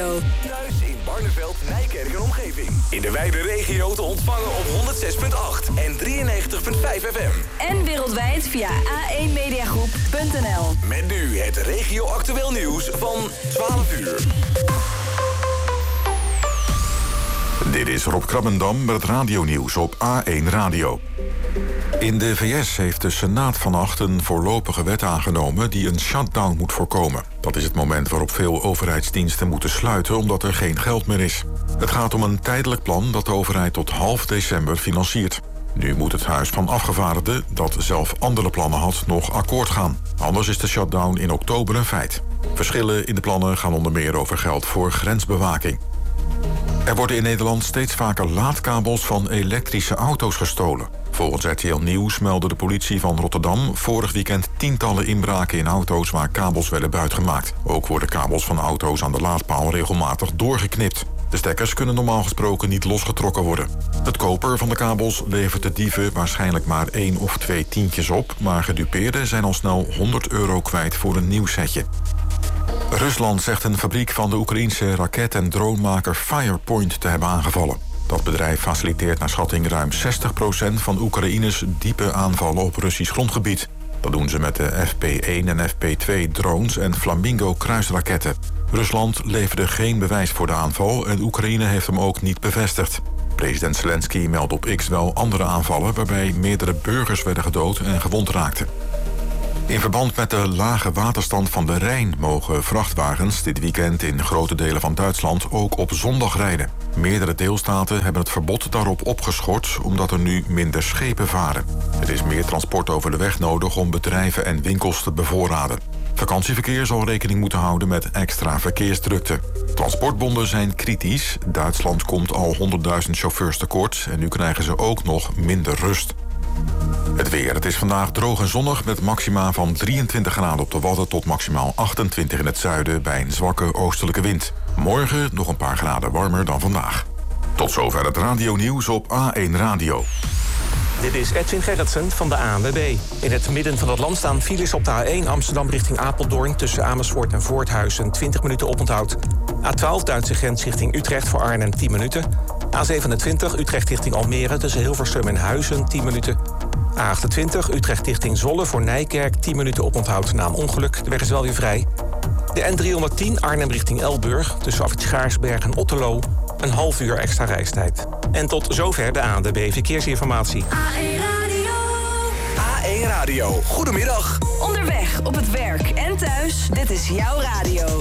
Radio. Thuis in Barneveld, Nijkerk en omgeving. In de wijde regio te ontvangen op 106.8 en 93.5 FM. En wereldwijd via a1mediagroep.nl. Met nu het regio actueel nieuws van 12 uur. Dit is Rob Krabbendam met het radionieuws op A1 Radio. In de VS heeft de Senaat vannacht een voorlopige wet aangenomen die een shutdown moet voorkomen. Dat is het moment waarop veel overheidsdiensten moeten sluiten omdat er geen geld meer is. Het gaat om een tijdelijk plan dat de overheid tot half december financiert. Nu moet het Huis van Afgevaardigden, dat zelf andere plannen had, nog akkoord gaan. Anders is de shutdown in oktober een feit. Verschillen in de plannen gaan onder meer over geld voor grensbewaking. Er worden in Nederland steeds vaker laadkabels van elektrische auto's gestolen. Volgens RTL Nieuws meldde de politie van Rotterdam vorig weekend tientallen inbraken in auto's waar kabels werden buitgemaakt. Ook worden kabels van auto's aan de laadpaal regelmatig doorgeknipt. De stekkers kunnen normaal gesproken niet losgetrokken worden. Het koper van de kabels levert de dieven waarschijnlijk maar 1 of 2 tientjes op, maar gedupeerden zijn al snel €100 kwijt voor een nieuw setje. Rusland zegt een fabriek van de Oekraïense raket- en dronemaker Firepoint te hebben aangevallen. Dat bedrijf faciliteert naar schatting ruim 60% van Oekraïnes diepe aanvallen op Russisch grondgebied. Dat doen ze met de FP-1 en FP-2 drones en Flamingo kruisraketten. Rusland leverde geen bewijs voor de aanval en Oekraïne heeft hem ook niet bevestigd. President Zelensky meldt op X wel andere aanvallen waarbij meerdere burgers werden gedood en gewond raakten. In verband met de lage waterstand van de Rijn mogen vrachtwagens dit weekend in grote delen van Duitsland ook op zondag rijden. Meerdere deelstaten hebben het verbod daarop opgeschort omdat er nu minder schepen varen. Er is meer transport over de weg nodig om bedrijven en winkels te bevoorraden. Vakantieverkeer zal rekening moeten houden met extra verkeersdrukte. Transportbonden zijn kritisch. Duitsland komt al 100.000 chauffeurs tekort en nu krijgen ze ook nog minder rust. Het weer. Het is vandaag droog en zonnig met maxima van 23 graden op de Wadden tot maximaal 28 in het zuiden bij een zwakke oostelijke wind. Morgen nog een paar graden warmer dan vandaag. Tot zover het radionieuws op A1 Radio. Dit is Edwin Gerritsen van de ANWB. In het midden van het land staan files op de A1 Amsterdam richting Apeldoorn tussen Amersfoort en Voorthuizen 20 minuten oponthoud. A12 Duitse grens richting Utrecht voor Arnhem 10 minuten. A27 Utrecht richting Almere tussen Hilversum en Huizen 10 minuten. A28 Utrecht richting Zwolle voor Nijkerk 10 minuten oponthoud na een ongeluk. De weg is wel weer vrij. De N310 Arnhem richting Elburg tussen Afrit Schaarsberg en Otterlo een half uur extra reistijd. En tot zover de ANWB Verkeersinformatie. A1 Radio. Goedemiddag. Onderweg, op het werk en thuis, dit is jouw radio.